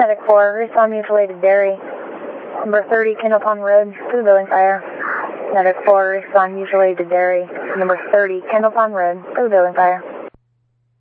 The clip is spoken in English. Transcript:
Medic 4, respond mutually to Derry. Number 30, Kendall Pond Road, food building fire. Medic 4, respond mutually to Derry. Number 30, Kendall Pond Road, food building fire.